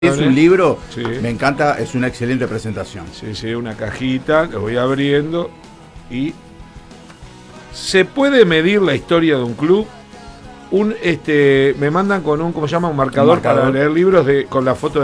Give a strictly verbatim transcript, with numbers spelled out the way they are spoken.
Es un libro, sí. Me encanta, es una excelente presentación. Sí, sí, una cajita, lo voy abriendo y se puede medir la historia de un club. Un, este, me mandan con un, ¿cómo se llama? Un marcador, Un marcador. para leer libros de, con la foto de